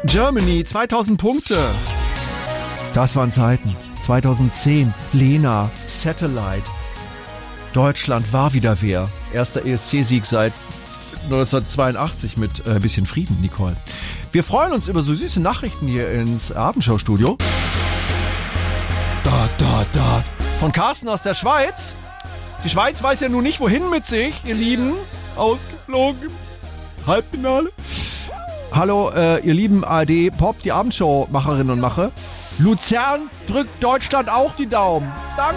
Germany, 2000 Punkte. Das waren Zeiten. 2010, Lena, Satellite. Deutschland war wieder wer. Erster ESC-Sieg seit 1982 mit bisschen Frieden, Nicole. Wir freuen uns über so süße Nachrichten hier ins Abendschau-Studio. Da. Von Carsten aus der Schweiz. Die Schweiz weiß ja nun nicht, wohin mit sich, ihr Lieben. Ausgeflogen. Halbfinale. Hallo, ihr lieben ARD-Pop, die Abendshow-Macherinnen und Macher. Luzern drückt Deutschland auch die Daumen. Danke.